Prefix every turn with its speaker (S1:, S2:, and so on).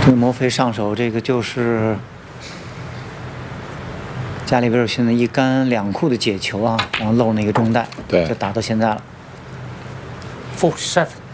S1: 对摩飞上手，这个就是加里维尔现在一杆两库的解球啊，然后漏那个中带，
S2: 对，
S1: 就打到现在了。47